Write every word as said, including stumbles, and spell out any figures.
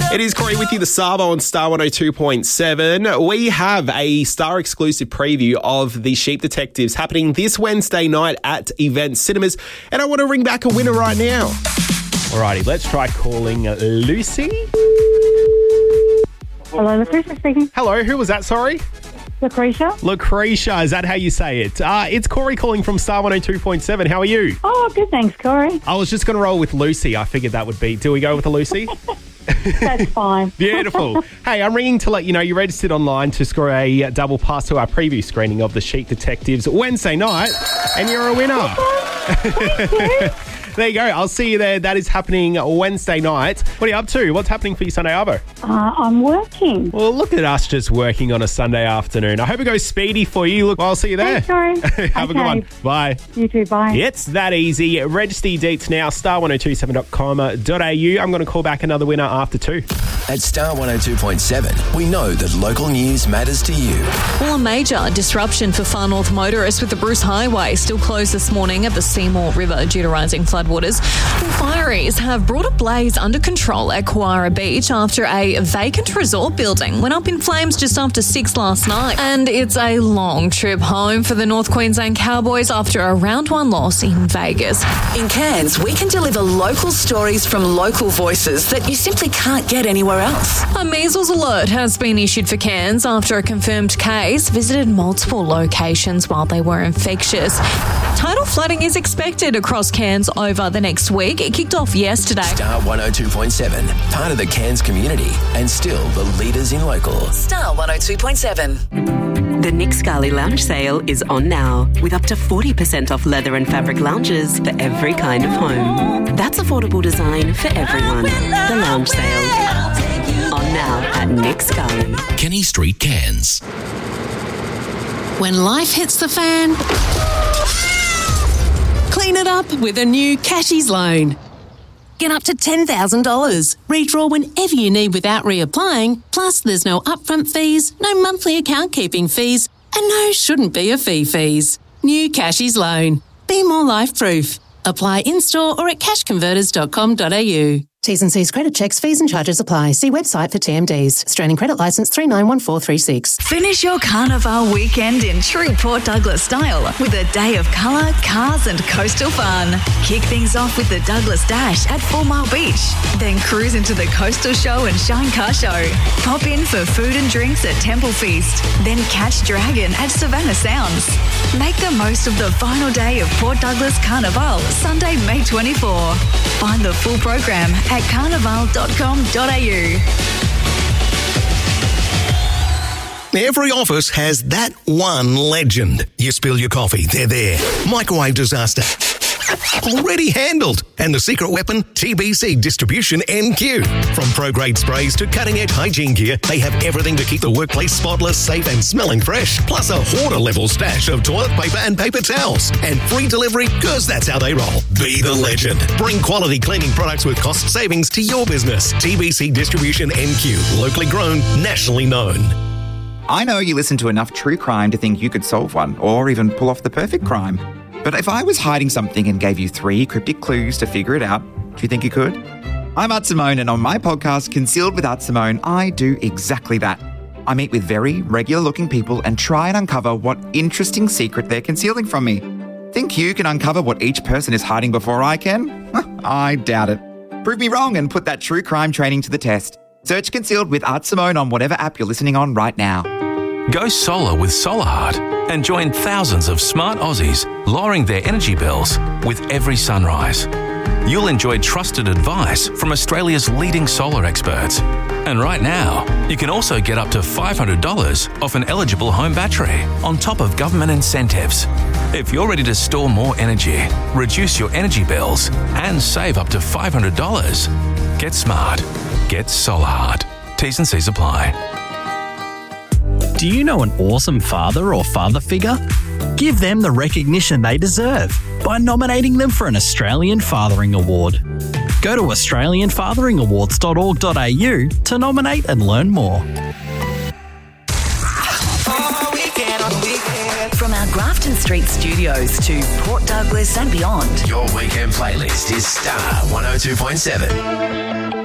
It is Corey with you, the Sabo on Star one oh two point seven. We have a Star exclusive preview of The Sheep Detectives happening this Wednesday night at Event Cinemas. And I want to ring back a winner right now. Alrighty, let's try calling Lucy. Hello, Lucretia speaking. Hello, who was that, sorry? Lucretia. Lucretia, is that how you say it? Uh, it's Corey calling from Star one oh two point seven. How are you? Oh, good, thanks, Corey. I was just going to roll with Lucy. I figured that would be. Do we go with a Lucy? That's fine. Beautiful. Hey, I'm ringing to let you know you registered online to score a double pass to our preview screening of The Sheep Detectives Wednesday night, and you're a winner. Thank you. There you go. I'll see you there. That is happening Wednesday night. What are you up to? What's happening for you Sunday arvo? Uh, I'm working. Well, look at us just working on a Sunday afternoon. I hope it goes speedy for you. Look, I'll see you there. Thanks, Corey. Have okay. a good one. Bye. You too, bye. It's that easy. Register your dates now, star ten twenty-seven dot com dot a u. I'm going to call back another winner after two. At Star one oh two point seven, we know that local news matters to you. Well, a major disruption for Far North motorists with the Bruce Highway still closed this morning at the Seymour River due to rising floodwaters. Well, fireys have brought a blaze under control at Kowara Beach after a vacant resort building went up in flames just after six last night. And it's a long trip home for the North Queensland Cowboys after a round one loss in Vegas. In Cairns, we can deliver local stories from local voices that you simply can't get anywhere else. A measles alert has been issued for Cairns after a confirmed case visited multiple locations while they were infectious. Tidal flooding is expected across Cairns over the next week. It kicked off yesterday. Star one oh two point seven, part of the Cairns community and still the leaders in local. Star one oh two point seven. The Nick Scali Lounge Sale is on now, with up to forty percent off leather and fabric lounges for every kind of home. That's affordable design for everyone. The Lounge Sale. On now at Nick Scali. Kenny Street, Cairns. When life hits the fan, clean it up with a new Cashies loan. Get up to ten thousand dollars. Redraw whenever you need without reapplying. Plus, there's no upfront fees, no monthly account keeping fees, and no shouldn't be a fee fees. New Cashies loan. Be more life-proof. Apply in-store or at cash converters dot com dot a u. T's and C's credit checks, fees and charges apply. See website for T M Ds. Australian Credit Licence three nine one four three six. Finish your Carnival weekend in true Port Douglas style with a day of colour, cars and coastal fun. Kick things off with the Douglas Dash at Four Mile Beach. Then cruise into the Coastal Show and Shine Car Show. Pop in for food and drinks at Temple Feast. Then catch Dragon at Savannah Sounds. Make the most of the final day of Port Douglas Carnival, Sunday, May twenty-fourth. Find the full program at carnival dot com dot a u. Every office has that one legend. You spill your coffee, they're there. Microwave disaster, already handled. And the secret weapon, T B C Distribution N Q. From pro-grade sprays to cutting-edge hygiene gear, they have everything to keep the workplace spotless, safe and smelling fresh. Plus a hoarder-level stash of toilet paper and paper towels. And free delivery, because that's how they roll. Be the legend. Bring quality cleaning products with cost savings to your business. T B C Distribution N Q. Locally grown, nationally known. I know you listen to enough true crime to think you could solve one, or even pull off the perfect crime. But if I was hiding something and gave you three cryptic clues to figure it out, do you think you could? I'm Art Simone, and on my podcast, Concealed with Art Simone, I do exactly that. I meet with very regular-looking people and try and uncover what interesting secret they're concealing from me. Think you can uncover what each person is hiding before I can? I doubt it. Prove me wrong and put that true crime training to the test. Search Concealed with Art Simone on whatever app you're listening on right now. Go solar with SolarHeart and join thousands of smart Aussies lowering their energy bills with every sunrise. You'll enjoy trusted advice from Australia's leading solar experts. And right now, you can also get up to five hundred dollars off an eligible home battery on top of government incentives. If you're ready to store more energy, reduce your energy bills and save up to five hundred dollars, get smart. Get SolarHeart. T's and C's apply. Do you know an awesome father or father figure? Give them the recognition they deserve by nominating them for an Australian Fathering Award. Go to australian fathering awards dot org dot a u to nominate and learn more. From our Grafton Street studios to Port Douglas and beyond. Your weekend playlist is Star one oh two point seven.